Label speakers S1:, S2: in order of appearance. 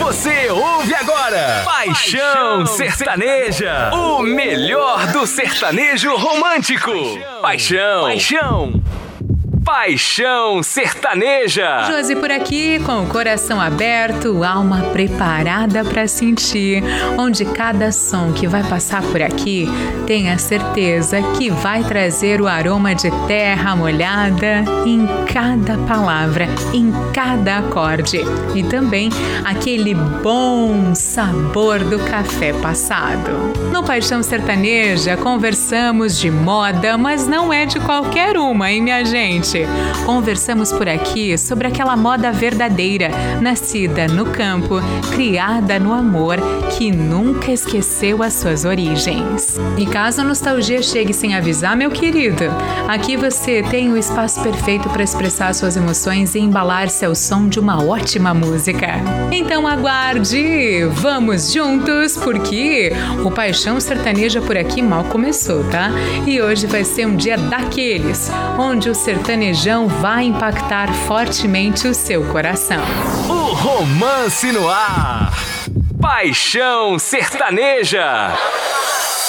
S1: Você ouve agora Paixão Sertaneja, o melhor do sertanejo romântico. Paixão Sertaneja.
S2: Josi por aqui, com o coração aberto, alma preparada para sentir, onde cada som que vai passar por aqui, tenha certeza que vai trazer o aroma de terra molhada em cada palavra, em cada acorde, e também aquele bom sabor do café passado. No Paixão Sertaneja, conversamos de moda, mas não é de qualquer uma, hein, minha gente? Conversamos por aqui sobre aquela moda verdadeira, nascida no campo, criada no amor, que nunca esqueceu as suas origens. E caso a nostalgia chegue sem avisar, meu querido, aqui você tem o espaço perfeito para expressar suas emoções e embalar-se ao som de uma ótima música. Então aguarde! Vamos juntos, porque o Paixão Sertaneja por aqui mal começou, tá? E hoje vai ser um dia daqueles, onde o sertanejão vai impactar fortemente o seu coração.
S1: O romance no ar. Paixão Sertaneja.